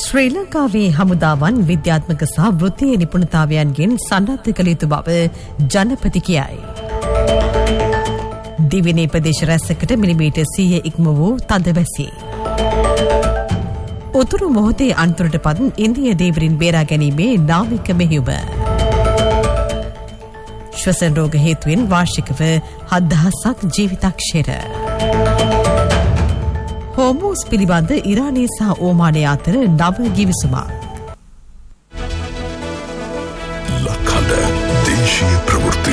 ශ්‍රී ලංකාවේ හමුදාවන් විද්‍යාත්මක සහ වෘත්තීය නිපුණතාවයන්ගෙන් සන්නද්ධ කළ යුතු බව ජනපති කියයි. දිවයිනේ ප්‍රදේශ රැසකට මිලිමීටර් 100 ඉක්ම වූ තද වැසි. උතුරු මොහොතේ අන්තරට පත් ඉන්දිය දේවරින් බේරා ගැනීමේ නාමික මෙහෙයුම. ශ්වසන රෝග හේතුවෙන් වාර්ෂිකව 7000ක් ජීවිතක්ෂේර. හෝමෝස් පිළිබඳ ඉරානය සහ ඕමානය අතර නව ගිවිසුමක්. ලක්හඬ දේශීය ප්‍රවෘත්ති.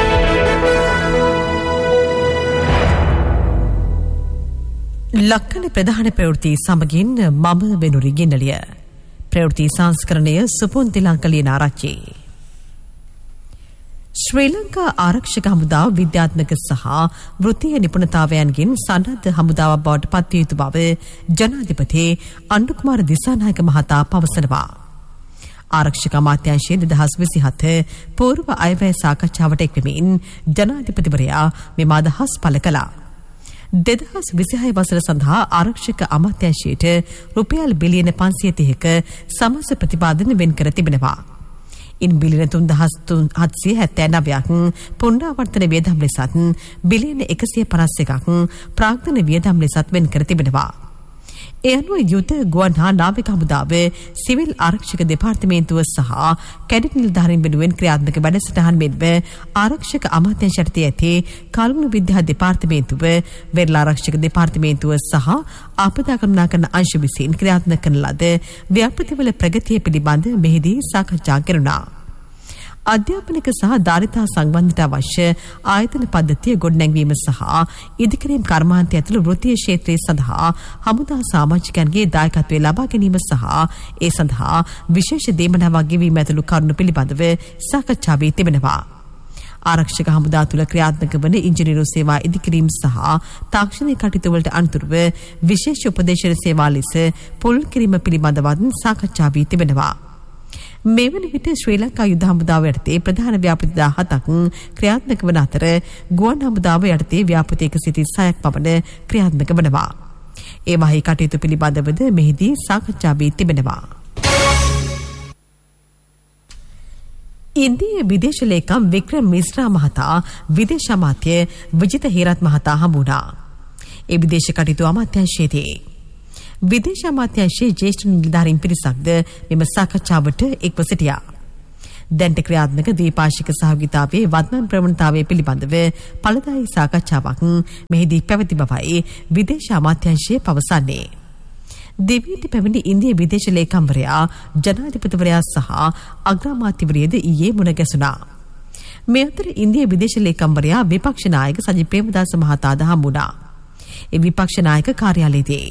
ලක්කන ප්‍රධාන ප්‍රවෘත්ති සමගින් මම වෙනුරි ගෙන්නලිය. ප්‍රවෘත්ති සංස්කරණය සුපුන්ති ලංකලියන ආරච්චි. ශ්‍රී ලංකා ආරක්ෂක හමුදාව විද්‍යාත්මක සහ වෘත්තීය නිපුණතාවයන්ගෙන් සන්නද්ධ හමුදාවක් බවට පත්විය යුතු බව ජනාධිපති අනුකුමාර දිසානායක මහතා පවසනවා. ආරක්ෂක අමාත්‍යාංශයේ 2027 පූර්ව අයවැය සාකච්ඡාවට එක්වෙමින් ජනාධිපතිවරයා මෙම අදහස් පළ කළා. 2026 වසර සඳහා ආරක්ෂක අමාත්‍යාංශයට රුපියල් බිලියන 530ක සමස්ත ප්‍රතිපාදන වෙන් කර තිබෙනවා. ඉන් බිලියන 3779ක් පුනරාවර්තන වියදම් ලෙසත් බිලියන 151ක් ප්‍රාග්ධන වියදම් ලෙසත් වෙන් කර තිබෙනවා. ඒ අනුව යුද ගුවන් හා නාවික හමුදාව සිවිල් ආරක්ෂක දෙපාර්තමේන්තුව සහ කැඩට් නිලධාරීන් වෙනුවෙන් ක්‍රියාත්මක වැඩසටහන් මෙන්ම ආරක්ෂක අමාත්‍යාංශ යටතේ ඇති කලුණු විද්‍යා දෙපාර්තමේන්තුව වෙරළ ආරක්ෂක දෙපාර්තමේන්තුව සහ ආපදා කරුණාකරන අංශ විසින් ක්‍රියාත්මක කරන ලද ව්‍යාපෘතිවල ප්‍රගතිය පිළිබඳ මෙහිදී සාකච්ඡා කෙරුණා. අධ්‍යාපනික සහ ධාරිතා සංබන්ධයට අවශ්‍ය ආයතන පද්ධතිය ගොඩනැංවීම සහ ඉදිකිරීම් කර්මාන්තය ඇතුළු වෘත්තීය ක්ෂේත්‍රයේ සඳහා හමුදා සමාජිකයන්ගේ දායකත්වය ලබා ගැනීම සහ ඒ සඳහා විශේෂ දේමනාවක් ගෙවීම ඇතුළු කරුණු පිළිබඳව සාකච්ඡා වී තිබෙනවා. ආරක්ෂක හමුදා තුළ ක්‍රියාත්මක වන ඉංජිනේරු සේවා ඉදිකිරීම් සහ තාක්ෂණික කටයුතු වලට අනුතුරුව විශේෂ උපදේශන සේවා ලෙස පුළුල් කිරීම පිළිබඳවත් සාකච්ඡා වී තිබෙනවා. මෙවන විට ශ්‍රී ලංකා යුද හමුදාව යටතේ ප්‍රධාන ව්‍යාපෘති 17ක් ක්‍රියාත්මක වන අතර ගුවන් හමුදාව යටතේ ව්‍යාපෘති 136ක් පමණ ක්‍රියාත්මක වනවා. ඒවාහි කටයුතු පිළිබඳවද මෙහිදී සාකච්ඡා වී තිබෙනවා. ඉන්දිය විදේශ ලේකම් වික්‍රම මිශ්‍රා මහතා විදේශ අමාත්‍ය විජිත හේරත් මහතා හමු වුණා. ඒ විදේශ කටයුතු අමාත්‍යාංශයේදී විදේශ අමාත්‍යාංශයේ ජ්‍යෙෂ්ඨ නිලධාරීන් පිරිසක්ද මෙම සාකච්ඡාවට එක්ව සිටියා. දැන්ට ක්‍රියාත්මක ද්විපාර්ශ්වික සහයෝගීතාවයේ වත්මන් ප්‍රවණතාවය පිළිබඳව ඵලදායී සාකච්ඡාවක් මෙහිදී පැවති බවයි විදේශ අමාත්‍යාංශය පවසන්නේ. දෙවියට පැමිණි ඉන්දිය විදේශ ලේකම්වරයා ජනාධිපතිවරයා සහ අග්‍රාමාත්‍යවරියද ඊයේ මුණ ගැසුණා. මේ අතර ඉන්දිය විදේශ ලේකම්වරයා විපක්ෂ නායක සජිත් ප්‍රේමදාස මහතාද හමු වුණා. ඒ විපක්ෂ නායක කාර්යාලයේදී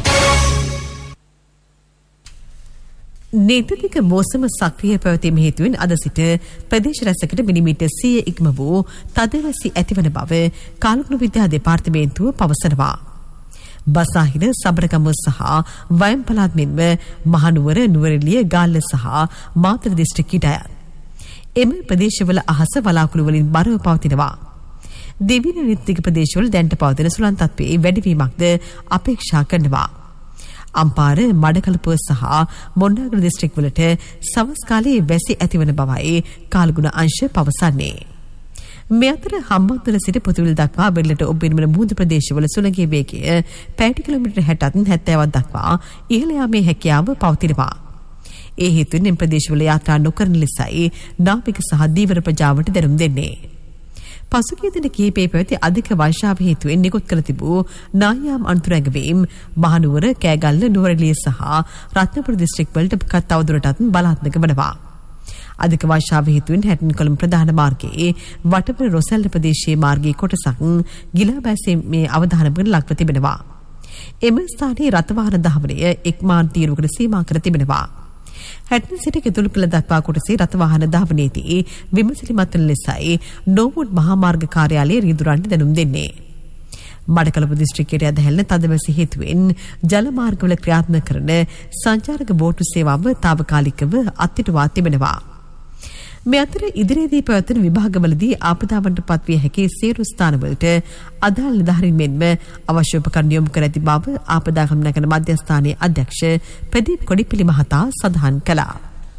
නීතික මෝසම සක්‍රිය පැවතීම හේතුවෙන් අද සිට ප්‍රදේශ රැසකට මිලිමීටර් 100 ඉක්ම වූ තදවැසි ඇතිවන බව කාලකුණු විද්‍යා දෙපාර්තමේන්තුව පවසනවා. බසාහිර සබරගමුව සහ වයම් පළාත් මෙන්ම මහනුවර නුවරඑළිය ගාල්ල සහ මාතර දිස්ත්‍රික්කයට අයත් එම ප්‍රදේශවල අහස වලාකුළු වලින් බරව පවතිනවා. දෙවින නීතික ප්‍රදේශවල දැන්ට පවතින සුළං තත්ත්වයේ වැඩිවීමක්ද අපේක්ෂා කරනවා. අම්පාර මඩකලපුව සහ මොණ්ඩාගල දිස්ත්‍රික්කවලට සවස් කාලයේ වැසි ඇතිවන බවයි කාලගුණ අංශ පවසන්නේ. මේ අතර හම්බන්තොට සිට පොතුවිල දක්වා වෙරළට ඔබ්බෙන මුහුදු ප්‍රදේශවල සුළඟේ වේගය පැයට කිලෝමීටර් 60ත් 70ක් දක්වා ඉහළ යාමේ හැකියාව පවතිනවා. ඒ හේතුවෙන් එම ප්‍රදේශවල යාත්‍රා නොකරන ලෙසයි නාවික සහ දීවර ප්‍රජාවට දැනුම් දෙන්නේ. පසුගිය දින කිහිපයේ පැවති අධික වර්ෂාව හේතුවෙන් නිකුත් කර තිබූ නායාම් අනුතරැඟවීම් මහනුවර, කෑගල්ල, නුවරඑළිය සහ රත්නපුර දිස්ත්‍රික්කවලට තවදුරටත් බලාත්මක වනවා. අධික වර්ෂාව හේතුවෙන් හැටන් කොළඹ ප්‍රධාන මාර්ගයේ වටපිට රොසැල්ල ප්‍රදේශයේ මාර්ගයේ කොටසක් ගිලා බැසීමේ අවධානමකට ලක්ව තිබෙනවා. එම ස්ථානයේ රථ වාහන ධාවනය එක්මාන් තීරුවකට සීමා කර තිබෙනවා. හැටන් සිට කෙතුළුපළ දක්වා කොටසේ රථ වාහන ධාවනයේදී විමසිලිමත් වන ලෙසයි නෝවුඩ් මහා මාර්ග කාර්යාලයේ රියදුරන්ට දැනුම් දෙන්නේ. මඩකලපු දිස්ත්‍රික්කයට ඇදහැල්ල තදවැසි හේතුවෙන් ජල මාර්ගවල ක්‍රියාත්මක කරන සංචාරක බෝටු සේවාව తాවකාලිකව අත්හිටුවා තිබෙනවා. මේ අතර ඉදිරියේදී පැවැත්වෙන විභාගවලදී ආපදාවන්ට පත්විය හැකි සියලු ස්ථානවලට අදාළ නිලධාරීන් මෙන්ම අවශ්‍ය උපකරණ යොමු කර ඇති බව ආපදා ගමනාගමන මධ්‍යස්ථානයේ අධ්‍යක්ෂ ප්‍රදීප් කොඩිපිලි මහතා සඳහන් කළා.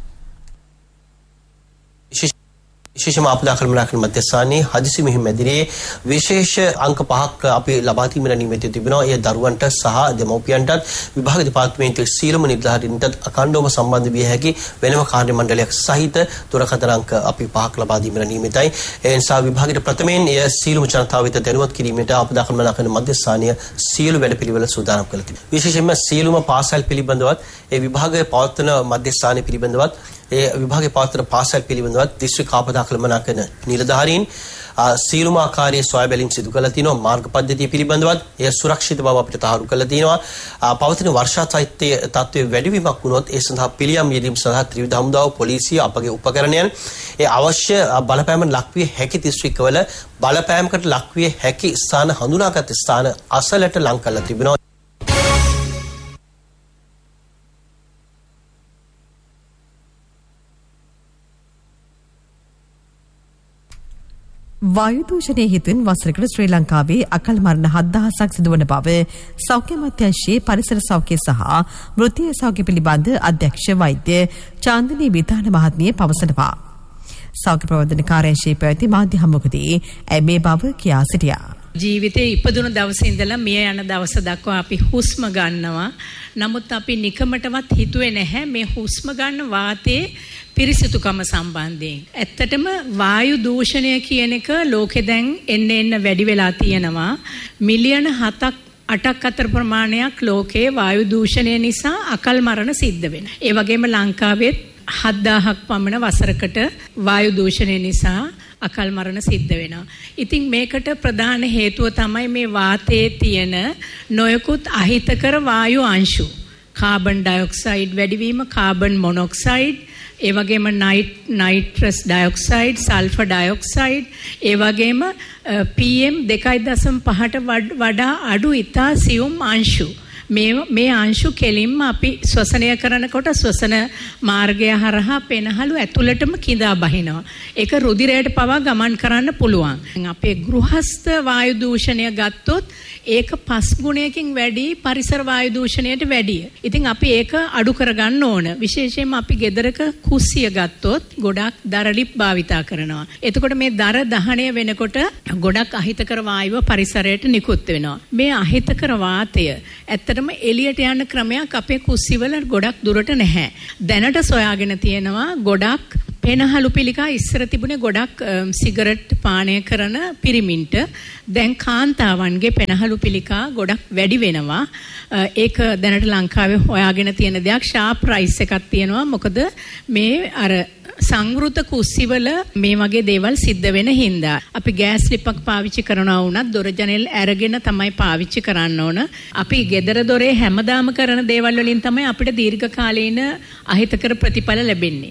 විශේෂම ආපදා කළමනාකරන මධ්‍යස්ථානයේ හදිසි මෙහි මැදිරියේ විශේෂ අංක 5ක් අපි ලබා දීමට නියමිත තිබෙනවා. ඒ දරුවන්ට සහ දෙමව්පියන්ටත් විභාග දෙපාර්තමේන්තුවේ සීලම නිලධාරීන්ටත් අඛණ්ඩවම සම්බන්ධ විය හැකි වෙනම කාර්ය මණ්ඩලයක් සහිත දුරකථන අංක අපි 5ක් ලබා දීමට නියමිතයි. ඒ නිසා විභාගයට ප්‍රථමයෙන් එය සීලම ජනතාව වෙත දැනුවත් කිරීමට ආපදා කළමනාකරන මධ්‍යස්ථානය සියලු වැඩපිළිවෙළ සූදානම් කළා තිබෙනවා. විශේෂයෙන්ම සීලම පාසල් පිළිබඳවත් ඒ විභාගයේ පවත්වන මධ්‍යස්ථානය පිළිබඳවත් ඒ විභාගයේ පවත්වන පාසල් පිළිබඳවත් දිස්ත්‍රික් ආපදා කළමනාකරන නිලධාරීන් සීලුම ආකාරයේ සොයා බැලීම් සිදු කළා තිනවා. මාර්ග පද්ධතිය පිළිබඳවත් එය සුරක්ෂිත බව අපිට තහවුරු කළා තිනවා. පවතින වර්ෂා සාහිත්‍ය තත්ත්වයේ වැඩිවීමක් වුණොත් ඒ සඳහා පිළියම් යෙදීම් සඳහා ත්‍රිවිධ හමුදාව පොලිසිය අපගේ උපකරණයන් ඒ අවශ්‍ය බලපෑම ලක්විය හැකි දිස්ත්‍රික්කවල බලපෑමකට ලක්විය හැකි ස්ථාන හඳුනාගත් ස්ථාන අසලට ලං කරලා තිබෙනවා. වායු දූෂණයේ හේතුවෙන් වසරකට ශ්‍රී ලංකාවේ අකල් මරණ 7000ක් සිදුවන බව සෞඛ්‍ය අමාත්‍යාංශයේ පරිසර සෞඛ්‍ය සහ වෘත්තීය සෞඛ්‍ය පිළිබඳ අධ්‍යක්ෂ වෛද්‍ය චාන්දිනී විතාන මහත්මිය පවසනවා. සෞඛ්‍ය ප්‍රවර්ධන කාර්යාංශයේ පැවති මාධ්‍ය හමුවකදී මේ බව කියා සිටියා. ජීවිතේ ඉපදුණු දවසේ ඉඳලා මිය යන දවස දක්වා අපි හුස්ම ගන්නවා. නමුත් අපි නිකමටවත් හිතුවේ නැහැ මේ හුස්ම ගන්න වාතයේ පිරිසිදුකම සම්බන්ධයෙන්. ඇත්තටම වායු දූෂණය කියන එක ලෝකෙ දැන් එන්න වැඩි වෙලා තියෙනවා. මිලියන 7-8ක් අතර ප්‍රමාණයක් ලෝකේ වායු දූෂණය නිසා අකල් මරණ සිද්ධ වෙනවා. ඒ වගේම ලංකාවේ 7000ක් පමණ වසරකට වායු දූෂණය නිසා අකල් මරණ සිද්ධ වෙනවා. ඉතින් මේකට ප්‍රධාන හේතුව තමයි මේ වාතයේ තියෙන නොයෙකුත් අහිතකර වායු අංශු. කාබන් ඩයොක්සයිඩ් වැඩිවීම, කාබන් මොනොක්සයිඩ්, ඒ වගේම නයිට්‍රස් ඩයොක්සයිඩ්, සල්ෆර් ඩයොක්සයිඩ්, ඒ වගේම PM 2.5ට වඩා අඩු ඉතා සියුම් අංශු. මේ අංශු කෙලින්ම අපි ශ්වසනය කරනකොට ශ්වසන මාර්ගය හරහා පෙනහළු ඇතුළටම කිඳා බහිනවා. ඒක රුධිරයට පවා ගමන් කරන්න පුළුවන්. අපේ ගෘහස්ත වායු දූෂණය ගත්තොත් ඒක 5 ගුණයකින් වැඩි පරිසර වායු දූෂණයට වැඩිය. ඉතින් අපි ඒක අඩු කරගන්න ඕන. විශේෂයෙන්ම අපි ගෙදරක කුස්සිය ගත්තොත් ගොඩක් දරලිප් භාවිතා කරනවා. එතකොට මේ දර දහණය වෙනකොට ගොඩක් අහිතකර වායුව පරිසරයට නිකුත් වෙනවා. මේ අහිතකර වාතය ඇත්තටම එළියට යන ක්‍රමයක් අපේ කුස්සිවල ගොඩක් දුරට නැහැ. දැනට සොයාගෙන තියෙනවා ගොඩක් පෙනහළු පිළිකා ඉස්සර තිබුණේ ගොඩක් සිගරට් පානය කරන පිරිමින්ට. දැන් කාන්තාවන්ගේ පෙනහළු පිළිකා ගොඩක් වැඩි වෙනවා. ඒක දැනට ලංකාවේ හොයාගෙන තියෙන දෙයක්. ෂාප් ප්‍රයිස් එකක් තියෙනවා. මොකද මේ අර සංවෘත කුස්සිවල මේ වගේ දේවල් සිද්ධ වෙන හින්දා අපි ගෑස් ලිප්පක් පාවිච්චි කරනවා වුණත් දොර ජනෙල් අරගෙන තමයි පාවිච්චි කරන්න ඕන. අපි ගෙදර දොරේ හැමදාම කරන දේවල් වලින් තමයි අපිට දීර්ඝ කාලීන අහිතකර ප්‍රතිඵල ලැබෙන්නේ.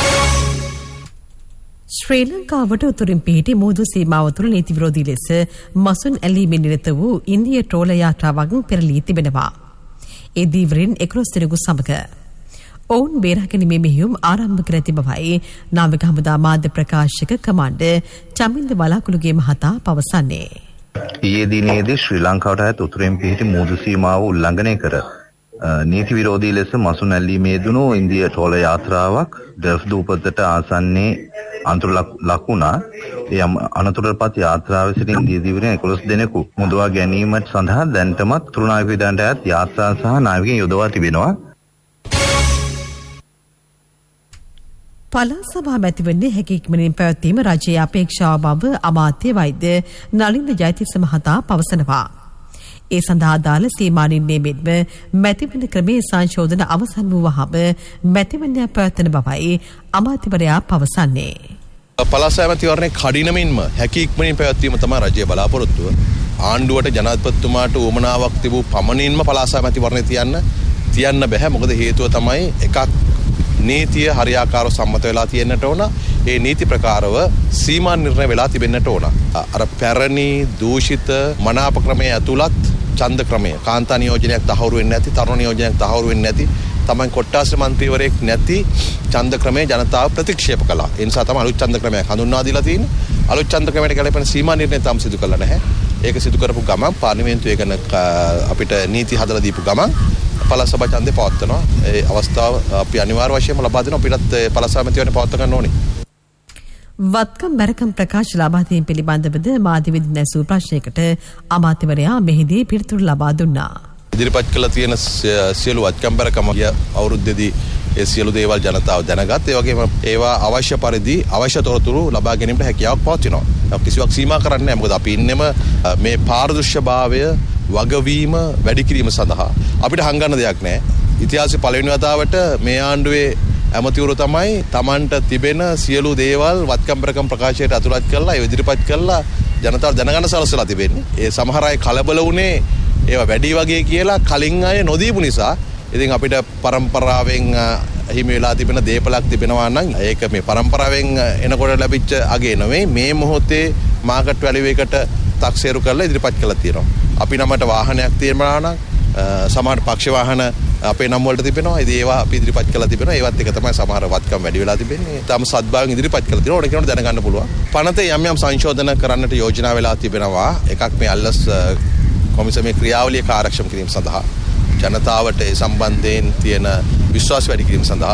ශ්‍රී ලංකාවට උතුරින් පිහිටි මුහුදු සීමාව තුළ නීති විරෝධී ලෙස මසුන් ඇලීමෙන් නිරත වූ ඉන්දිය ට්‍රෝල යාත්‍රාවක් පෙරළී තිබෙනවා. ඒ දීවරින් 11 දෙනෙකු සමග ඔවුන් බේරාගැනීමේ මෙහෙයුම් ආරම්භ කර ඇති බවයි නාවික හමුදා මාධ්‍ය ප්‍රකාශක කමාන්ඩර් චමින්ද බලාකුළුගේ මහතා පවසන්නේ. ඊයේ දිනේදී ශ්‍රී ලංකාවට අයත් උතුරෙන් පිහිටි මුහුදු සීමාව උල්ලංඝනය කර නීති විරෝධී ලෙස මසුන් ඇල්ලීමේ යෙදුණු ඉන්දිය ට්‍රෝල යාත්‍රාවක් ඩර්ෆ් දූපතට ආසන්නයේ අනතුරු ලක් වුණා. ඒ අනතුරුපත් යාත්‍රාවේ සිටින ඉන්දිය දීවරින් 11 දෙනෙකු මුදවා ගැනීමට සඳහා දැන්ටමත් තුරුනායක විදානට අයත් යාත්‍රා සහ නාවිකයන් යොදවා තිබෙනවා. පළාත් සභා මැතිවරණයේ හැකි ඉක්මනින් පැවැත්වීම රජයේ අපේක්ෂාව බව අමාත්‍ය වෛද්‍ය නලින් ජයතිස්ස මහතා පවසනවා. ඒ සඳහා දාල සීමා නිර්ණය මෙන්ම මැතිවරණ ක්‍රමයේ සංශෝධන අවසන් වූ වහම මැතිවරණය පැවැත්වෙන බවයි අමාත්‍යවරයා පවසන්නේ. පළාත් සභා මැතිවරණයේ කඩිනමින්ම හැකි ඉක්මනින් පැවැත්වීම තමයි රජයේ බලාපොරොත්තුව. ආණ්ඩුවට ජනාධිපතිතුමාට උවමනාවක් තිබූ පමණින්ම පළාත් සභා මැතිවරණය තියන්න බෑ. මොකද හේතුව තමයි එකක් නීතිය හරියාකාරව සම්මත වෙලා තියෙන්නට ඕන. ඒ නීති ප්‍රකාරව සීමා නිර්ණය වෙලා තිබෙන්නට ඕන. අර පැරණි දූෂිත මනාප ක්‍රමයේ ඇතුළත් ඡන්ද ක්‍රමය, කාන්තා නියෝජනයක් තහවුරු වෙන්නේ නැති, තරුණ නියෝජනයක් තහවුරු වෙන්නේ නැති, තමයි කොට්ටාස මන්ත්‍රීවරයෙක් නැති ඡන්ද ක්‍රමයේ ජනතාව ප්‍රතික්ෂේප කළා. ඒ නිසා තමයි අලුත් ඡන්ද ක්‍රමයක් හඳුන්වා දීලා තියෙන්නේ. අලුත් ඡන්ද ක්‍රමයට ගැලපෙන සීමා නිර්ණය තාම සිදු කළා නැහැ. ඒක සිදු කරපු ගමන් පාර්ලිමේන්තුවේ ගැන අපිට නීති හදලා දීපු ගමන් පළාත් සභා ඡන්දේ පවත්වනවා. ඒ අවස්ථාව අපි අනිවාර්ය වශයෙන්ම ලබා දෙනවා. අපිටත් පළාත් සමිතියනේ පවත්ව ගන්න ඕනේ. වත්කම් බැරකම් ප්‍රකාශ ලබා දීම පිළිබඳවද මාධ්‍යවේදීන් ඇසූ ප්‍රශ්නයකට අමාත්‍යවරයා මෙහිදී පිළිතුරු ලබා දුන්නා. ඉදිරිපත් කළ තියෙන සියලු වත්කම් බැරකම් අවුරුද්දේදී ඒ සියලු දේවල් ජනතාව දැනගත්. ඒ වගේම ඒවා අවශ්‍ය පරිදි අවශ්‍ය තොරතුරු ලබා ගැනීමට හැකියාවක් පවතිනවා. කිසිවක් සීමා කරන්නේ නැහැ. මොකද අපි ඉන්නෙම මේ පාරදර්ශභාවය වගවීම වැඩි කිරීම සඳහා. අපිට හංගන්න දෙයක් නැහැ. ඉතිහාසයේ පළවෙනි වතාවට මේ ආණ්ඩුවේ ඇමතිවරු තමයි Tamanට තිබෙන සියලු දේවල් වත්කම් බැරකම් ප්‍රකාශයට අතුලත් කරලා ඒ ඉදිරිපත් කරලා ජනතාව දැනගන්න සලසලා තිබෙන්නේ. ඒ සමහර අය කලබල වුණේ ඒවා වැඩි වගේ කියලා කලින් අය නොදීපු නිසා. ඉතින් අපිට පරම්පරාවෙන් හිමි වෙලා තිබෙන දේපලක් තිබෙනවා නම් ඒක මේ පරම්පරාවෙන් එනකොට ලැබිච්ච අගේ නෙවෙයි මේ මොහොතේ මාකට් වැලියු එකට තාක්ෂේරු කරලා ඉදිරිපත් කළා තියෙනවා. අපි නමට වාහනයක් තියෙනවා නම් සමහර පක්ෂ වාහන අපේ නම් වලට තිබෙනවා. ඉතින් ඒවා අපි ඉදිරිපත් කළා තිබෙනවා. ඒවත් එක තමයි සමහර වත්කම් වැඩි වෙලා තිබෙන්නේ. තාම සත්භාවයෙන් ඉදිරිපත් කළා තියෙනවා. ඕන කෙනෙකුට දැනගන්න පුළුවන්. පනතේ යම් යම් සංශෝධන කරන්නට යෝජනා වෙලා තිබෙනවා. එකක් මේ අල්ලස් කොමිසමේ ක්‍රියාවලිය කාර්යක්ෂම කිරීම සඳහා ජනතාවට ඒ සම්බන්ධයෙන් තියෙන විශ්වාස වැඩි කිරීම සඳහා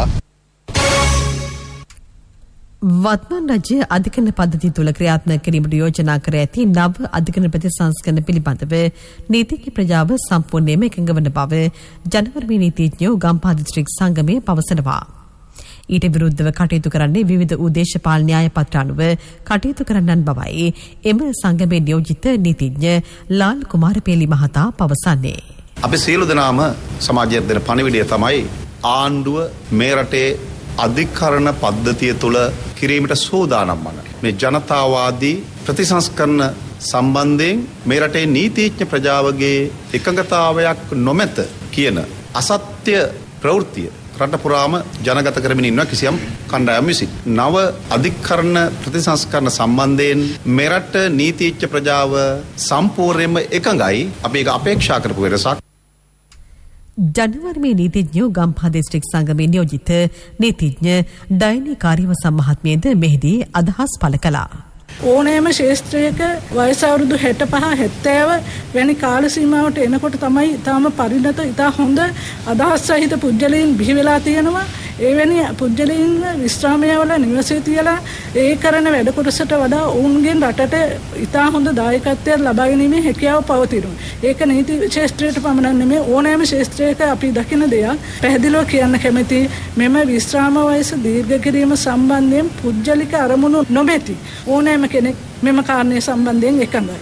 වත්මන් රජය අධිකරණ පද්ධතිය තුළ ක්‍රියාත්මක කිරීමට යෝජනා කර ඇති නව අධිකරණ ප්‍රතිසංස්කරණ පිළිබඳව නීතිඥ ප්‍රජාව සම්පූර්ණයෙන්ම එකඟ වන බව ජනවර්මී නීතිඥයෝ ගම්පහ දිස්ත්‍රික් සංගමය පවසනවා. ඊට විරුද්ධව කටයුතු කරන්නේ විවිධ දේශපාලන න්‍යාය පත්‍ර අනුව කටයුතු කරන්නන් බවයි එම සංගමේ නියෝජිත නීතිඥ ලාල් කුමාරපේලි මහතා පවසන්නේ. අපි සියලු දෙනාම සමාජයට දෙන පණිවිඩය තමයි ආණ්ඩුව මේ රටේ අධිකරණ පද්ධතිය තුළ කිරීමට සූදානම් වන මේ ජනතාවාදී ප්‍රතිසංස්කරණ සම්බන්ධයෙන් මේ රටේ නීතිඥ ප්‍රජාවගේ එකඟතාවයක් නොමැත කියන අසත්‍ය ප්‍රවෘත්තිය රට පුරාම ජනගත කරමින් ඉන්න කිසියම් කණ්ඩායම් විසින් නව අධිකරණ ප්‍රතිසංස්කරණ සම්බන්ධයෙන් මෙරට නීතිඥ ප්‍රජාව සම්පූර්ණයෙන්ම එකඟයි. අපි ඒක අපේක්ෂා කරපු වෙනසක්. ජනවර්මී නීතිඥයෝ ගම්පහ දිස්ත්‍රික් සංගමේ නියෝජිත නීතිඥ ඩයනි කාර්යවසම් මහත්මියද මෙහිදී අදහස් පළ කළා. ඕනෑම ශේෂ්ත්‍රයක වයස අවුරුදු 65 70 වැනි කාල සීමාවට එනකොට තමයි ඊටාම පරිණත ඉතා හොඳ අදහස් සහිත පුජ්‍යලයන් බිහි වෙලා තියෙනවා. එවැනි පුජ්‍යලයන් විශ්‍රාමයවල නිවසේ තියලා ඒ කරන වැඩ කොටසට වඩා ඔවුන්ගෙන් රටට ඉතා හොඳ දායකත්වයක් ලබා ගැනීමේ හැකියාව පවතිනවා. ඒක නීති ශාස්ත්‍රයට පමණක් නෙමෙයි ඕනෑම ශාස්ත්‍රයක අපි දකින දෙයක්. පැහැදිලිව කියන්න කැමති මෙම විශ්‍රාම වයස දීර්ඝ කිරීම සම්බන්ධයෙන් පුජ්‍යලික අරමුණු නොමැති ඕනෑම කෙනෙක් මෙම කාරණය සම්බන්ධයෙන් එකඟයි.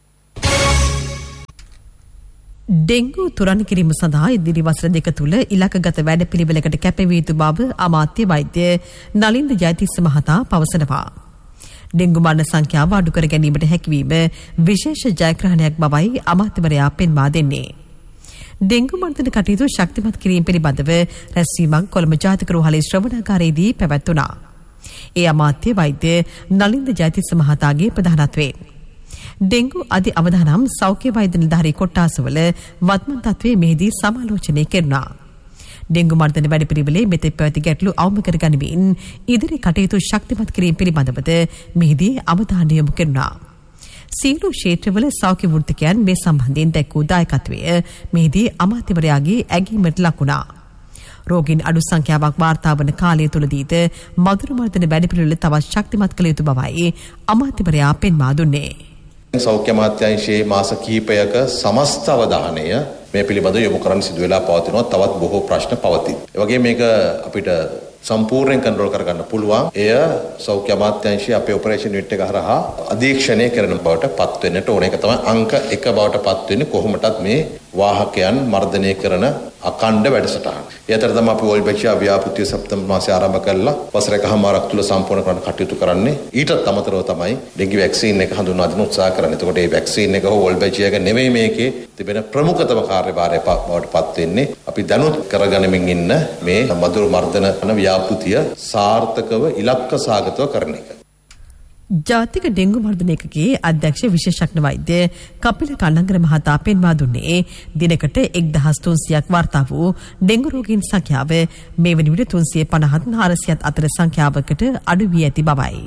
ඩෙංගු තුරන් කිරීම සඳහා ඉදිරි වසර දෙක තුළ ඉලක්කගත වැඩපිළිවෙලකට කැපවිය යුතු බව අමාත්‍ය වෛද්‍ය නලින්ද ජයතිස්ස මහතා පවසනවා. ඩෙංගු මරණ සංඛ්‍යාව අඩු කර ගැනීමට හැකිවීම විශේෂ ජයග්‍රහණයක් බවයි අමාත්‍යවරයා පෙන්වා දෙන්නේ. ඩෙංගු මර්ධන කටයුතු ශක්තිමත් කිරීම පිළිබඳව රැස්වීමක් කොළඹ ජාතික රෝහලේ ශ්‍රවණාගාරයේදී පැවැත්වුණා. ඒ අමාත්‍ය වෛද්‍ය නලින්ද ජයතිස්ස මහතාගේ ප්‍රධානත්වයෙන් ඩෙංගු අධි අවදානම් සෞඛ්‍ය වෛද්‍ය නිලධාරී කොට්ටාසවල වත්මන් තත්ත්වයේ මෙහිදී සමාලෝචනය කෙරුණා. ඩෙංගු මර්ධන වැඩපිළිවෙලේ මෙතෙක් පැවති ගැටලු අවම කර ගනිමින් ඉදිරි කටයුතු ශක්තිමත් කිරීම පිළිබඳවද මෙහිදී අවධානය යොමු කෙරුණා. සියලු ක්ෂේත්‍රවල සෞඛ්‍ය වෘත්තිකයන් මේ සම්බන්ධයෙන් දැක් වූ දායකත්වය මෙහිදී අමාත්‍යවරයාගේ ඇගීමට ලක් වුණා. රෝගීන් අඩු සංඛ්‍යාවක් වාර්තා වන කාලය තුළදීද මధుර මර්ධන වැඩපිළිවෙල තවත් ශක්තිමත් කළ යුතු බවයි අමාත්‍යවරයා පෙන්වා දුන්නේ. සෞඛ්‍ය අමාත්‍යාංශයේ මාස කිහිපයක සමස්ත අවධානය මේ පිළිබඳව යොමු කරන්න සිදු වෙලා පවතිනවා. තවත් බොහෝ ප්‍රශ්න පවතී. ඒ වගේම මේක අපිට සම්පූර්ණයෙන් කන්ට්‍රෝල් කරගන්න පුළුවන්. එය සෞඛ්‍ය අමාත්‍යාංශයේ අපේ ඔපරේෂන් යුනිට් එක හරහා අධීක්ෂණය කරන බවට පත් වෙන්නට ඕන. ඒක තමයි අංක 1 බවට පත් වෙන්නේ කොහොමටත් මේ වාහකයන් මර්ධනය කරන අඛණ්ඩ වැඩසටහන. ඒ අතර තමයි අපි ඕල්බැචියා ව්‍යාපෘතිය සැප්තැම්බර් මාසයේ ආරම්භ කළා. වසර එකමාරක් තුල සම්පූර්ණ කරන්න කටයුතු කරන්නේ. ඊටත් අමතරව තමයි ඩෙංගි වැක්සීන් එක හඳුන්වා දෙන්න උත්සාහ කරන්නේ. එතකොට මේ වැක්සීන් එක හෝ ඕල්බැචියා එක නෙමෙයි මේකේ තිබෙන ප්‍රමුඛතම කාර්යභාරය බවට පත් වෙන්නේ. අපි දැනුත් කරගනිමින් ඉන්න මේ මధుර මර්ධන ව්‍යාපෘතිය සාර්ථකව ඉලක්ක සාගතව කරන එක. ජාතික ඩෙංගු මර්ධන ඒකකයේ අධ්‍යක්ෂ විශේෂඥ වෛද්‍ය කපිල කණ්ණංගර මහතා පෙන්වා දුන්නේ දිනකට 1300ක් වාර්තා වූ ඩෙංගු රෝගීන් සංඛ්‍යාව මේ වන විට 350 400ත් අතර සංඛ්‍යාවකට අඩු වී ඇති බවයි.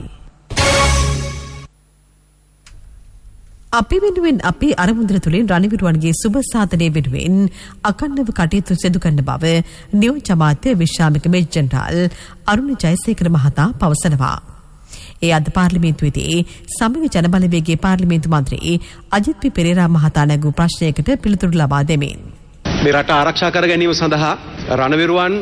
අපි වෙනුවෙන් අපි අරමුදල තුළින් රණවිරුවන්ගේ සුබ සාධනය වෙනුවෙන් අකණ්ඩව කටයුතු සිදු කරන බව නියෝජ්‍ය අමාත්‍ය විශ්‍රාමික මේජර් ජෙනරාල් අරුණ ජයසේකර මහතා පවසනවා. ඒ අද පාර්ලිමේන්තුවේදී සමග ජනබලවේගයේ පාර්ලිමේන්තු මන්ත්‍රී අජිත් පී පෙරේරා මහතා නැගූ ප්‍රශ්නයකට පිළිතුරු ලබා දෙමින් මේ රට ආරක්ෂා කර ගැනීම සඳහා රණවිරුවන්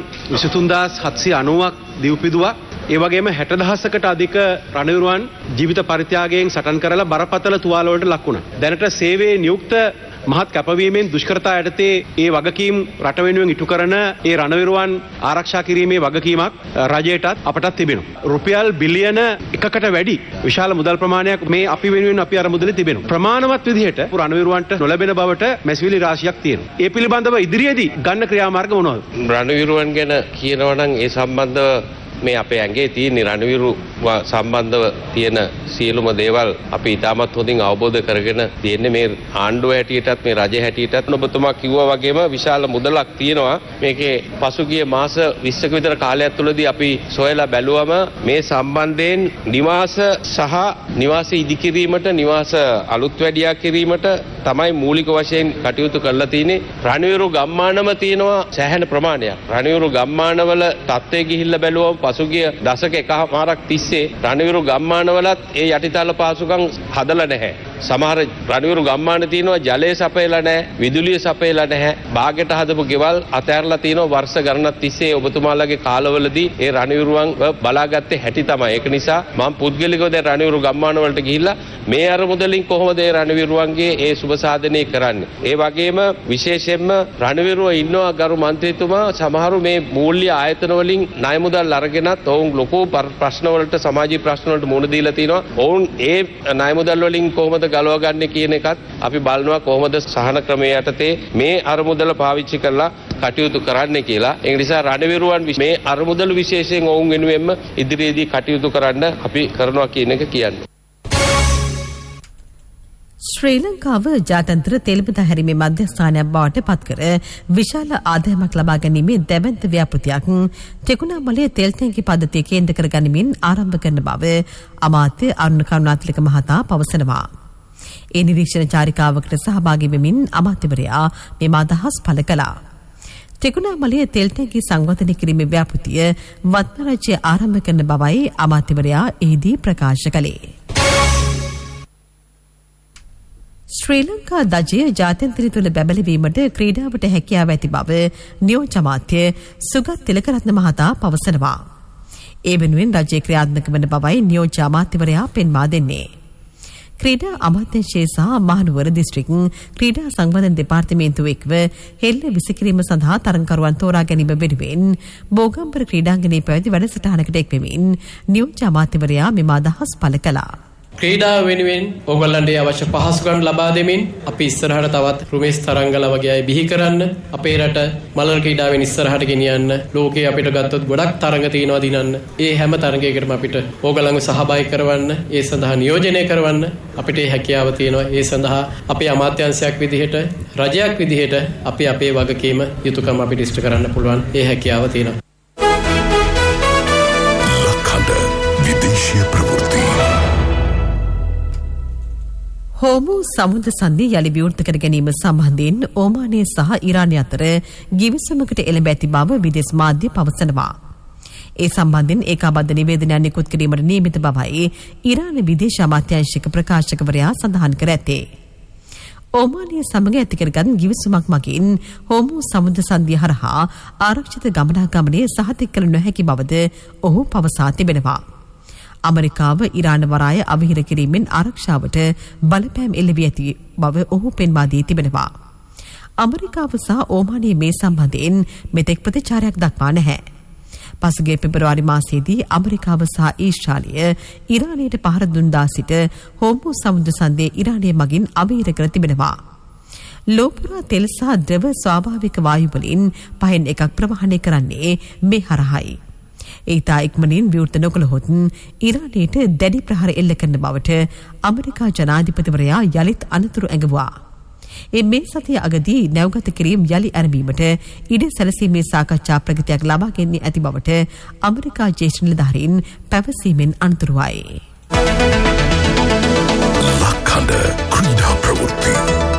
23790ක් දිව්පිදුවා ඒ වගේම 60000කට අධික රණවිරුවන් ජීවිත පරිත්‍යාගයෙන් සටන් කරලා බරපතල තුවාල වලට ලක් වුණා. දැනට සේවයේ නියුක්ත මහත් කැපවීමෙන් දුෂ්කරතා යටතේ ඒ වගකීම් රට වෙනුවෙන් ඉටු කරන ඒ රණවිරුවන් ආරක්ෂා කිරීමේ වගකීමක් රජයටත් අපටත් තිබෙනවා. රුපියල් බිලියන 1කට වැඩි විශාල මුදල් ප්‍රමාණයක් මේ අපි වෙනුවෙන් අපි අරමුදලේ තිබෙනවා. ප්‍රමාණවත් විදිහට රණවිරුවන්ට නොලැබෙන බවට මැසිවිලි රාශියක් තියෙනවා. ඒ පිළිබඳව ඉදිරියේදී ගන්න ක්‍රියාමාර්ග මොනවද? රණවිරුවන් ගැන කියනවා නම් ඒ සම්බන්ධව මේ අපේ ඇඟේ තියෙන රණවිරු සම්බන්ධව තියෙන සියලුම දේවල් අපි ඉතාමත් හොඳින් අවබෝධ කරගෙන තියෙන්නේ. මේ ආණ්ඩුව හැටියටත් මේ රජය හැටියටත් ඔබතුමා කිව්වා වගේම විශාල මුදලක් තියෙනවා. මේකේ පසුගිය මාස 20ක විතර කාලයක් තුළදී අපි සොයලා බැලුවම මේ සම්බන්ධයෙන් නිවාස සහ නිවාස ඉදිකිරීමට නිවාස අලුත් වැඩියා කිරීමට තමයි මූලික වශයෙන් කටයුතු කරලා තියෙන්නේ. රණවිරු ගම්මානම තියෙනවා සෑහෙන ප්‍රමාණයක්. රණවිරු ගම්මානවල තත්ත්වය ගිහිල්ලා බැලුවම පසුගිය දශක එකමාරක් තිස්සේ රණවිරු ගම්මානවලත් ඒ යටිතල පහසුකම් හදලා නැහැ. සමහර රණවිරු ගම්මාන තියෙනවා ජලය සපයලා නැහැ, විදුලිය සපයලා නැහැ. බාගෙට හදපු ගෙවල් අතෑරලා තියෙනවා වර්ෂ ගණනක් තිස්සේ. ඔබතුමාලගේ කාලවලදී ඒ රණවිරුවන් බලාගත්තේ හැටි තමයි. ඒක නිසා මම පුද්ගලිකව දැන් රණවිරු ගම්මාන වලට ගිහිල්ලා මේ අරමුදලින් කොහොමද ඒ රණවිරුවන්ගේ ඒ සුබ සාධනය කරන්නේ. ඒ වගේම විශේෂයෙන්ම රණවිරුව ඉන්නවා ගරු මන්ත්‍රීතුමා සමහරු මේ මූල්‍ය ආයතන වලින් ණය මුදල් අරගෙනත් ඔවුන් ලොකු ප්‍රශ්න වලට සමාජීය ප්‍රශ්න වලට මුහුණ දීලා තිනවා. ඔවුන් ඒ ණය මුදල් වලින් කොහොමද ගලව ගන්න කියන එකත් අපි බලනවා කොහොමද සහන ක්‍රමයේ යටතේ මේ අරමුදල පාවිච්චි කරලා කටයුතු කරන්න කියලා. ඒ නිසා රණවිරුවන් මේ අරමුදල විශේෂයෙන් ඔවුන් වෙනුවෙන්ම ඉදිරියේදී කටයුතු කරන්න අපි කරනවා කියන එක කියන්නේ. ශ්‍රී ලංකාව ජාත්‍යන්තර තෙල් බෙදා හැරීමේ මධ්‍යස්ථානයක් බවට පත්කර විශාල ආදායමක් ලබා ගැනීමේ දැවැන්ත ව්‍යාපෘතියක් තෙකුණාමලයේ තෙල් ටැංකි පද්ධතිය කේන්ද්‍ර කර ගනිමින් ආරම්භ කරන බව අමාත්‍ය අරුණ කරුණාතිලක මහතා පවසනවා. ඒ නිරීක්ෂණ චාරිකාවකට සහභාගී වෙමින් අමාත්‍යවරයා මෙම අදහස් පළ කළා. තෙකුණාමලයේ තෙල් ටැංකි සංවර්ධනය කිරීමේ ව්‍යාපෘතිය වත්ම රජය ආරම්භ කරන බවයි අමාත්‍යවරයා එහිදී ප්‍රකාශ කළේ. ශ්‍රී ලංකා දජය ජාත්‍යන්තරය තුළ බැබලවීමට ක්‍රීඩාවට හැකියාව ඇති බව නියෝජ්‍ය අමාත්‍ය සුගත් තිලකරත්න මහතා පවසනවා. ඒ වෙනුවෙන් රජයේ ක්‍රියාත්මක වන බවයි නියෝජ්‍ය අමාත්‍යවරයා පෙන්වා දෙන්නේ. ක්‍රීඩා අමාත්‍යාංශය සහ මහනුවර දිස්ත්‍රික් ක්‍රීඩා සංවර්ධන දෙපාර්තමේන්තුව එක්ව හෙල්ල විසිකිරීම සඳහා තරඟකරුවන් තෝරා ගැනීම වෙනුවෙන් බෝගම්බර ක්‍රීඩාංගණයේ පැවති වැඩසටහනකට එක්වෙමින් නියෝජ්‍ය අමාත්‍යවරයා මෙම අදහස් පළ කළා. ක්‍රීඩාව වෙනුවෙන් ඕගොල්ලන්ට අවශ්‍ය පහසුකම් ලබා දෙමින් අපි ඉස්සරහට තවත් රුමේස් තරංගල වගේ අය බිහි කරන්න අපේ රට මලර ක්‍රීඩාවෙන් ඉස්සරහට ගෙනියන්න ලෝකේ අපිට ගත්තොත් ගොඩක් තරඟ තියෙනවා දිනන්න. ඒ හැම තරඟයකටම අපිට ඕගොල්ලන්ව සහභාගී කරවන්න, ඒ සඳහා නියෝජනය කරවන්න අපිට හැකියාව තියෙනවා. ඒ සඳහා අපේ අමාත්‍යාංශයක් විදිහට රජයක් විදිහට අපි අපේ වගකීම යුතුයකම අපිට ඉෂ්ට කරන්න පුළුවන්. ඒ හැකියාව තියෙනවා. ලක්හඬ විදේශීය ප්‍රවෘත්ති හෝමු සමුද්‍ර සන්ධිය යළි විවෘත කර ගැනීම සම්බන්ධයෙන් ඕමානය සහ ඉරානය අතර ගිවිසුමකට එළඹ ඇති බව විදේශ මාධ්‍ය පවසනවා. ඒ සම්බන්ධයෙන් ඒකාබද්ධ නිවේදනයක් නිකුත් කිරීමට නියමිත බවයි ඉරාන විදේශ අමාත්‍යාංශික ප්‍රකාශකවරයා සඳහන් කර ඇත්තේ. ඕමානය සමග ඇති කරගත් ගිවිසුමක් මගින් හෝමු සමුද්‍ර සන්ධිය හරහා ආරක්ෂිත ගමනාගමනය සහතික කළ නොහැකි බවද ඔහු පවසා තිබෙනවා. අමරිකාව ඉරාන වරාය අවහිර කිරීමෙන් ආරක්ෂාවට බලපෑම් එල්ල වී ඇති බව ඔහු පෙන්වා දී තිබෙනවා. අමරිකාව සහ ඕමානයේ මේ සම්බන්ධයෙන් මෙතෙක් ප්‍රතිචාරයක් දක්වා නැහැ. පසුගිය පෙබරවාරි මාසයේදී අමරිකාව සහ ඊශ්‍රායලය ඉරානයට පහර දුන් දා සිට හෝමු සමුද්‍ර සන්ධිය ඉරානය මගින් අවහිර කර තිබෙනවා. ලෝපුරා තෙල් සහ ද්‍රව ස්වාභාවික වායු වලින් පහෙන් එකක් ප්‍රවාහනය කරන්නේ මේ හරහායි. ඒතා ඉක්මනින් විවෘත නොකළහොත් ඉරානයට දැඩි ප්‍රහාර එල්ල කරන බවට ඇමරිකා ජනාධිපතිවරයා යලිත් අනතුරු ඇඟවුවා. මේ සතිය අගදී නැවගත කිරීම යලි ආරම්භීමට ඉඩ සැලසීමේ සාකච්ඡා ප්‍රගතියක් ලබා ගැනීම ඇති බවට ඇමරිකා ජ්‍යෙෂ්ඨ නිලධාරීන් පැවසීමෙන් අනතුරුවයි. ලක්කඩ ක්‍රීඩා ප්‍රවෘත්ති.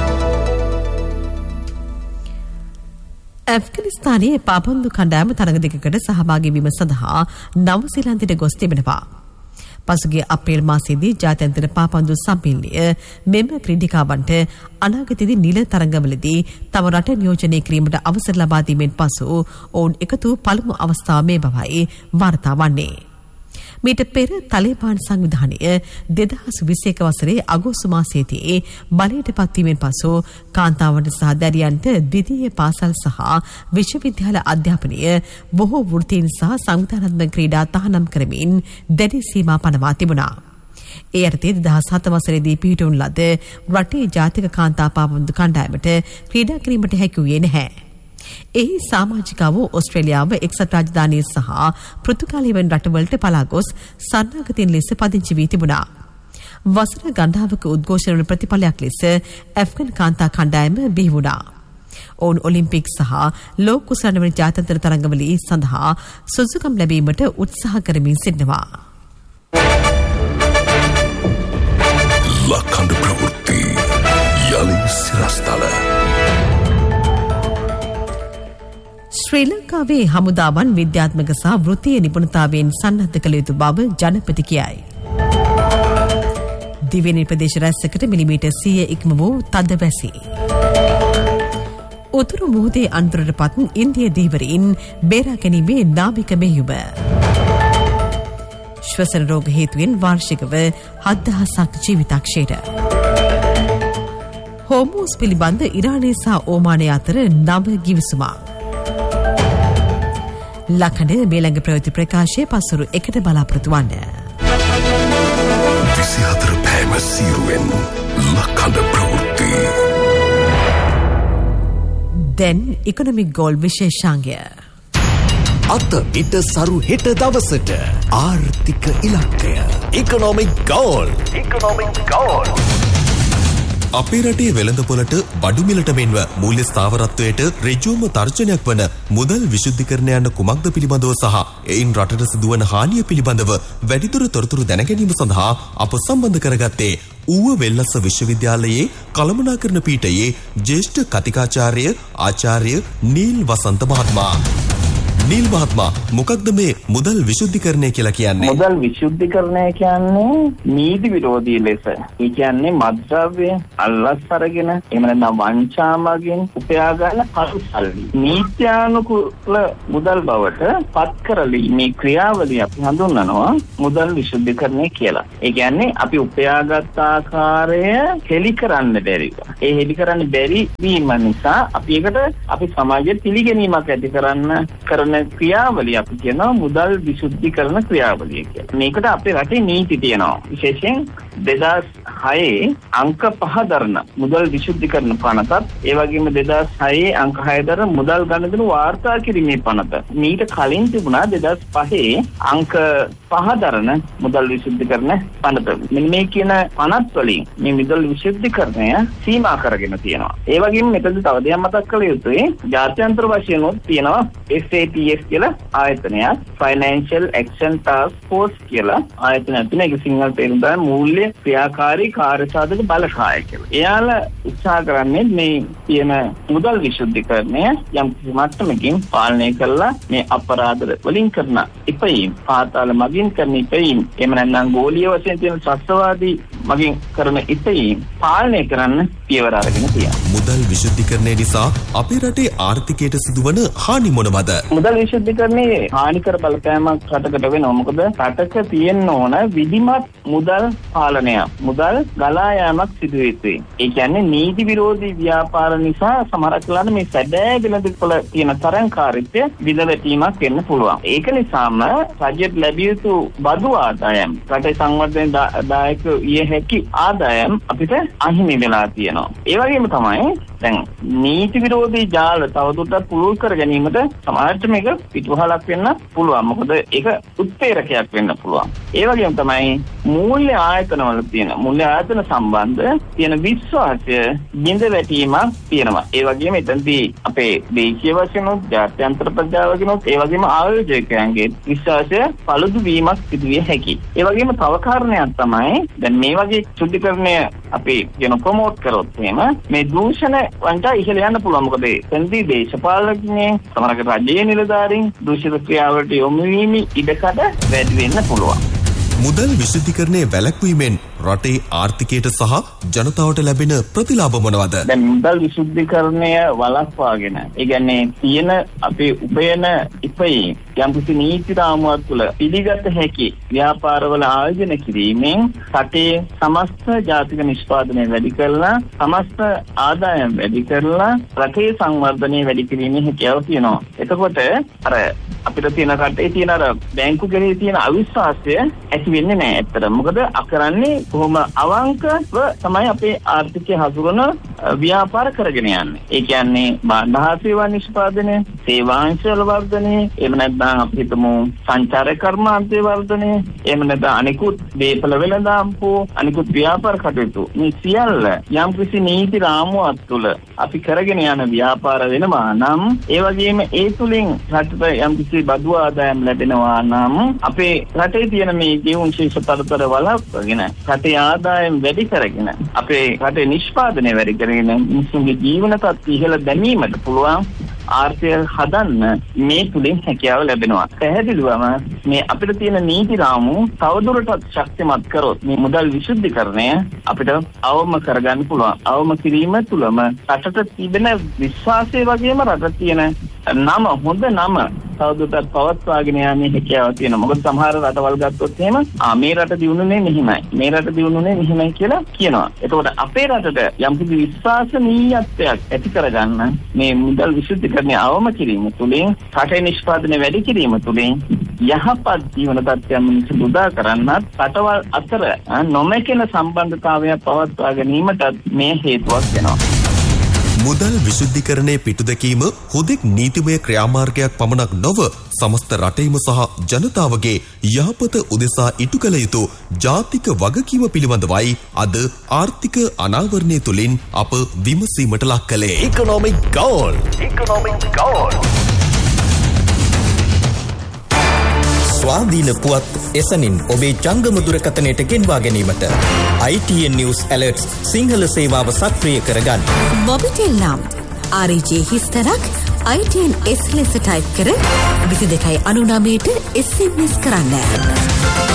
ඇෆ්ගනිස්තානයේ පාපන්දු කණ්ඩායම තරඟ දෙකකට සහභාගී වීම සඳහා නවසීලන්තයට ගොස් තිබෙනවා. පසුගිය අප්‍රේල් මාසයේදී ජාත්‍යන්තර පාපන්දු සම්මේලනය මෙම ක්‍රීඩිකාවන්ට අනාගතයේදී නිල තරඟවලදී තම රට නියෝජනය කිරීමට අවසර ලබා දීමෙන් පසු ඔවුන් එකතු පළමු අවස්ථාව මේ බවයි වාර්තා වන්නේ. මීට පෙර තලිබාන් සංවිධානය 2021 වසරේ අගෝස්තු මාසයේදී බලයට පත්වීමෙන් පසු කාන්තාවන්ට සහ දැරියන්ට ද්විතීය පාසල් සහ විශ්වවිද්‍යාල අධ්‍යාපනය බොහෝ වෘත්තීන් සහ සංවිධානාත්මක ක්‍රීඩා තහනම් කරමින් දැඩි සීමා පනවා තිබුණා. ඒ අර්ථයේ 2007 වසරේදී පිහිටුවන ලද රටේ ජාතික කාන්තා පාපන්දු කණ්ඩායමට ක්‍රීඩා කිරීමට හැකි වූයේ නැහැ. එහි සමාජිකවෝ ඔස්ට්‍රේලියාව එක්සත් රාජධානිය සහ පෘතුගාලය වැනි රටවලට පලා ගොස් සන්නාගතයන් ලෙස පදිංචි වී තිබුණා. වසර ගණනාවක උද්ඝෝෂණ ප්‍රතිඵලයක් ලෙස ඇෆ්ගන් කාන්තා කණ්ඩායම බිහි වුණා. ඔවුන් ඔලිම්පික් සහ ලෝක කුසලන වැනි ජාත්‍යන්තර තරඟවලදී සඳහා සුදුසුකම් ලැබීමට උත්සාහ කරමින් සිටිනවා. ලක්කඩ ප්‍රවෘත්ති යලි සිරස්තල. ශ්‍රී ලංකාවේ හමුදාවන් විද්‍යාත්මක සහ වෘත්තීය නිපුණතාවයෙන් සන්නද්ධ කළ යුතු බව ජනපති කියයි. දිවෙණි ප්‍රදේශ රැස්සකට මිලිමීටර් 100 ඉක්ම වූ තද වැසි. උතුරු මුහුදේ අන්තරටපත් ඉන්දිය දීවරීන් බේරා ගැනීමේ නාවික මෙහෙයුම. ශ්වසන රෝග හේතුවෙන් වාර්ෂිකව 7000ක් ජීවිතක්ෂයට. හෝමෝස් පිළිබඳ ඉරානය සහ ඕමානය අතර නව ගිවිසුමක්. ලක්කඩ මේළඟ ප්‍රවෘත්ති ප්‍රකාශය පසුරු එකට බලාපොරොත්තු වන්න. 24 පෑම සීරුවෙන් ලක්කඩ ප්‍රවෘත්ති. දැන් ඉකොනොමික් ගෝල් විශේෂාංගය. අත පිට සරු හෙට දවසට ආර්ථික ඉලක්කය ඉකොනොමික් ගෝල්. අපේ රටේ වෙළඳපොළට බඩු මිලට මෙන්ව මූල්‍ය ස්ථාවරත්වයට ඍජුවම තර්ජනයක් වන මුදල් විශුද්ධිකරණය යන කුමක්ද පිළිබඳව සහ එයින් රටට සිදුවන හානිය පිළිබඳව වැඩිදුර තොරතුරු දැන ගැනීම සඳහා අප සම්බන්ධ කරගත්තේ ඌව වෙල්ලස්ස විශ්වවිද්‍යාලයේ කළමනාකරණ පීඨයේ ජ්‍යෙෂ්ඨ කතිකාචාර්ය ආචාර්ය නීල් වසන්ත මහත්මයා. නීල් මහත්මයා මොකක්ද මේ මුදල් විශුද්ධිකරණය කියලා කියන්නේ? මුදල් විශුද්ධිකරණය කියන්නේ නීති විරෝධී ලෙස. ඒ කියන්නේ මත්ද්‍රව්‍ය අල්ලස් අරගෙන එහෙම නැත්නම් වංචාමගින් උපයා ගන්න කළු සල්ලි නීත්‍යානුකූල මුදල් බවට පත් කරලීමේ ක්‍රියාවලිය අපි හඳුන්වනවා මුදල් විශුද්ධිකරණය කියලා. ඒ කියන්නේ අපි උපයාගත් ආකාරය හෙලි කරන්න බැරි. ඒ හෙලි කරන්න බැරි වීම නිසා අපි ඒකට අපි සමාජයේ පිළිගැනීමක් ඇති කරන ක්‍රියාවලිය අපි කියනවා මුදල් විශුද්ධිකරණ ක්‍රියාවලිය කියලා. මේකට අපේ රටේ නීති තියෙනවා. විශේෂයෙන් 2006 අංක 5 දරන මුදල් විශුද්ධිකරණ පනතත් ඒ වගේම 2006 අංක 6 දරන මුදල් ගණදෙනු වාර්තා කිරීමේ පනත. මීට කලින් තිබුණා 2005 අංක 5 දරන මුදල් විශුද්ධිකරණ පනත. මෙන්න මේ කියන පනත් වලින් මේ මුදල් විශුද්ධිකරණය සීමා කරගෙන තියෙනවා. ඒ වගේම මෙතනදී තව දෙයක් මතක් කළ යුතුයි. ජාත්‍යන්තර වශයෙන් උත් තියෙනවා SATS කියලා ආයතනයක්, Financial Action Task Force කියලා ආයතනයක් තියෙනවා. ඒක සිංහල තේරුම තමයි මූල්‍ය ක්‍රියාකාරී කාර්යසාධක බලකාය කියලා. එයාලා උත්සාහ කරන්නේ මේ තියෙන මුදල් විශුද්ධිකරණය යම් කිසි මට්ටමකින් පාලනය කරලා මේ අපරාධ වලින් කරන ඉපයීම්, පාතාල මගින් කරන ඉපයීම්, එහෙම නැත්නම් ගෝලීය වශයෙන් තියෙන ත්‍රස්තවාදී මගින් කරන ඉපයීම් පාලනය කරන්න පියවර අරගෙන තියෙනවා. මුදල් විශුද්ධිකරණය නිසා අපේ රටේ ආර්ථිකයට සිදුවන හානි මොනවද? මුදල් විශුද්ධිකරණයේ හානිකර බලපෑමක් රටකට වෙනවා. මොකද රටක තියෙන්න ඕන විධිමත් මුදල් පාලනය. මුදල් ගලා යාමක් සිදු වෙන්නේ. ඒ කියන්නේ නීති විරෝධී ව්‍යාපාර නිසා සමහරක් වෙලාවට මේ සැබෑ වෙළඳපොළ තියෙන තරංකාරීත්වය විදවැටීමක් වෙන්න පුළුවන්. ඒක නිසාම රජයට ලැබිය යුතු බදු ආදායම්, රටේ සංවර්ධන දායක විය හැකි ආදායම් අපිට අහිමි වෙලා තියෙනවා. ඒ වගේම තමයි දැන් නීති විරෝධී ජාල තවදුරටත් පුළුල් කර ගැනීමට සමාජයට මේ එක පිටුවහලක් වෙන්න පුළුවන්. මොකද ඒක උත්ප්‍රේරකයක් වෙන්න පුළුවන්. ඒ වගේම තමයි මූල්‍ය ආයතනවල තියෙන මූල්‍ය ආයතන සම්බන්ධ තියෙන විශ්වාසය බිඳ වැටීමක් තියෙනවා. ඒ වගේම එතනදී අපේ දේශීය වශයෙන් උත් ජාත්‍යන්තර ප්‍රජාවකින් උත් ඒ වගේම ආයෝජකයන්ගේ විශ්වාසය පළුදු වීමක් සිදු විය හැකියි. ඒ වගේම තව කාරණයක් තමයි දැන් මේ වගේ ශුද්ධිකරණය අපි කියන ප්‍රොමෝට් කරොත් එහෙම මේ දූෂණ වලට ඉහළ යන්න පුළුවන්. මොකද එතනදී දේශපාලඥයන් සමහරක රජයේ නිලධාරීන් දූෂිත ක්‍රියාවලට යොමු වීමේ ඉඩකඩ වැඩි වෙන්න පුළුවන්. මුදල් විශුද්ධිකරණය වැළැක්වීමෙන් රටේ ආර්ථිකයට සහ ජනතාවට ලැබෙන ප්‍රතිලාභ මොනවද? දැන් මුදල් විශුද්ධිකරණය වළක්වාගෙන ඒ කියන්නේ තියෙන අපේ උපයන ඉපයි යම්කිසි නීති රාමුවක් තුළ පිළිගත හැකි ව්‍යාපාරවල ආයෝජන කිරීමෙන් රටේ සමස්ත ජාතික නිෂ්පාදනය වැඩි කරලා සමස්ත ආදායම් වැඩි කරලා රටේ සංවර්ධනය වැඩි කිරීමේ හැකියාව තියෙනවා. එතකොට අර අපිට තියෙන රටේ තියෙන අර බැංකු කෙරෙහි තියෙන අවිශ්වාසය ඇති වෙන්නේ නැහැ. ඇත්තට මොකද අකරන්නේ කොහොම අවංකව තමයි අපේ ආර්ථිකය හසුරන ව්‍යාපාර කරගෙන යන්නේ. ඒ කියන්නේ බාණ්ඩ සේවා නිෂ්පාදනය, සේවාංශවල වර්ධනය, එහෙම නැත්නම් අපි හිතමු සංචාරක කර්මාන්තයේ වර්ධනය, එහෙම නැත්නම් අනිකුත් දේපල වෙළඳාම් හෝ අනිකුත් ව්‍යාපාර කටයුතු මේ සියල්ල යම්කිසි නීති රාමුවක් තුළ අපි කරගෙන යන ව්‍යාපාර වෙනවා නම් ඒ වගේම ඒ තුලින් රටට යම්කිසි බදු ආදායම් ලැබෙනවා නම් අපේ රටේ තියෙන මේ ජීවන ශේෂ පරතර වලක්වගෙන රටේ ආදායම් වැඩි කරගෙන අපේ රටේ නිෂ්පාදනය වැඩි කරගෙන මිනිසුන්ගේ ජීවන තත්ත්වය ඉහළ දැමීමට පුළුවන් ආර්ථිකය හදන්න මේ තුලින් හැකියාව ලැබෙනවා. පැහැදිලිවම මේ අපිට තියෙන නීති රාමු තවදුරටත් ශක්තිමත් කරොත් මේ මුදල් විශුද්ධිකරණය අපිට අවම කරගන්න පුළුවන්. අවම කිරීම තුළම රටට තිබෙන විශ්වාසය වගේම රටට තියෙන නම හොඳ නම තවදුරටත් පවත්වාගෙන යන්නේ හැකියාව තියෙනවා. මොකද සමහර රටවල් ගත්තොත් එහෙම මේ රට දිනුනේ මෙහිමයි, මේ රට දිනුනේ මෙහිමයි කියලා කියනවා. එතකොට අපේ රටට යම්කිසි විශ්වාසනීයත්වයක් ඇති කරගන්න මේ මුදල් විශුද්ධිකරණය අවම කිරීම තුළින් රටේ නිෂ්පාදනය වැඩි කිරීම තුළින් යහපත් ජීවන තත්ත්වයන් මිනිස්සු උදා කරන්නත් රටවල් අතර නොමැකෙන සම්බන්ධතාවයක් පවත්වා ගැනීමට මේ හේතුවක් වෙනවා. මුදල් විශුද්ධිකරණය පිටුදැකීම හුදෙක් නීතිමය ක්‍රියාමාර්ගයක් පමණක් නොව සමස්ත රටේම සහ ජනතාවගේ යහපත උදෙසා ඉටු කළ යුතු ජාතික වගකීම පිළිබඳවයි අද ආර්ථික අනාවරණය තුළින් අප විමසීමට ලක් කළේ. Economic Goal. ස්වාධීන පුවත් එසනින් ඔබේ ජංගම දුරකථනයට ගෙන්වා ගැනීමට ITN News Alerts සිංහල සේවාව සක්‍රිය කරගන්න. මොබිටෙල් නම් RJ හිස්තරක් ITN S ලෙස ටයිප් කර 2299ට SMS කරන්න.